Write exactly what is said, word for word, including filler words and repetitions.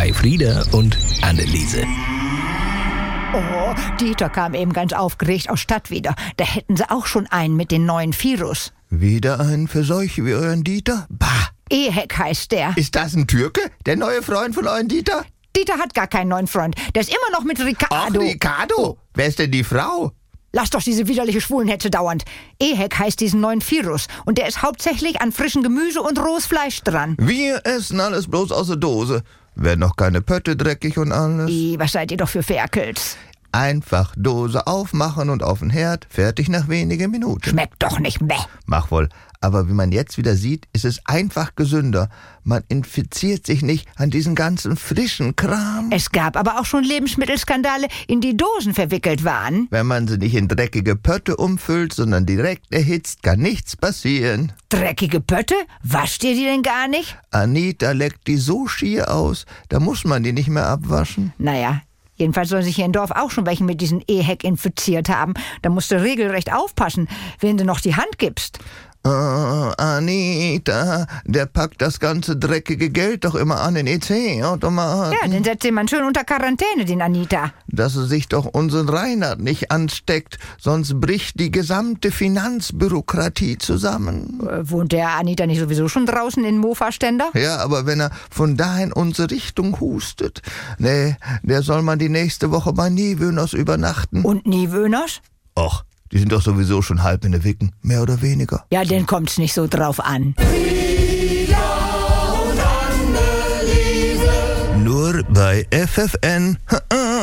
bei Frieda und Anneliese. Oh, Dieter kam eben ganz aufgeregt aus Stadt wieder. Da hätten sie auch schon einen mit den neuen Virus. Wieder einen für solche wie euren Dieter? Bah! Ehek heißt der. Ist das ein Türke, der neue Freund von euren Dieter? Dieter hat gar keinen neuen Freund. Der ist immer noch mit Ricardo. Ach, Ricardo? Wer ist denn die Frau? Lass doch diese widerliche Schwulenhetze dauernd. Ehek heißt diesen neuen Virus. Und der ist hauptsächlich an frischem Gemüse und rohes Fleisch dran. Wir essen alles bloß aus der Dose. Werden noch keine Pötte dreckig und alles. I, was seid ihr doch für Ferkels? Einfach Dose aufmachen und auf den Herd. Fertig nach wenigen Minuten. Schmeckt doch nicht mehr. Mach wohl. Aber wie man jetzt wieder sieht, ist es einfach gesünder. Man infiziert sich nicht an diesen ganzen frischen Kram. Es gab aber auch schon Lebensmittelskandale, in die Dosen verwickelt waren. Wenn man sie nicht in dreckige Pötte umfüllt, sondern direkt erhitzt, kann nichts passieren. Dreckige Pötte? Wascht ihr die denn gar nicht? Anita leckt die so schier aus, da muss man die nicht mehr abwaschen. Naja, jedenfalls sollen sich hier im Dorf auch schon welche mit diesen Ehek infiziert haben. Da musst du regelrecht aufpassen, wen du noch die Hand gibst. Oh, Anita, der packt das ganze dreckige Geld doch immer an den E C-Automaten. Ja, den setzt man schön unter Quarantäne, den Anita. Dass er sich doch unseren Reinhard nicht ansteckt, sonst bricht die gesamte Finanzbürokratie zusammen. Äh, wohnt der Anita nicht sowieso schon draußen in Mofa-Ständer? Ja, aber wenn er von da in unsere Richtung hustet, nee, der soll man die nächste Woche bei Niewöhners übernachten. Und Niewöhners? Och, die sind doch sowieso schon halb in der Wicken, mehr oder weniger. Ja, den kommt's nicht so drauf an. Nur bei F F N.